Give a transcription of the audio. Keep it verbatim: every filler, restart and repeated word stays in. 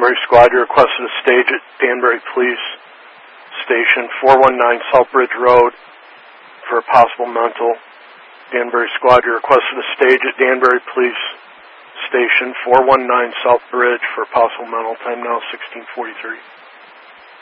Danbury Squad, you requested a stage at Danbury Police Station, four one nine South Bridge Road, for a possible mental. Danbury Squad, you requested a stage at Danbury Police Station, four one nine South Bridge, for a possible mental. Time now sixteen forty-three.